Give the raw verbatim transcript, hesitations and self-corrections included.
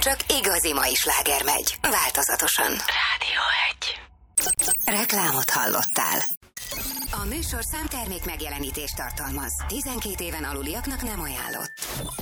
Csak igazi mai sláger megy, változatosan. Rádió egy. Reklámot hallottál. A műsor számtermék megjelenítést tartalmaz. tizenkét éven aluliaknak nem ajánlott.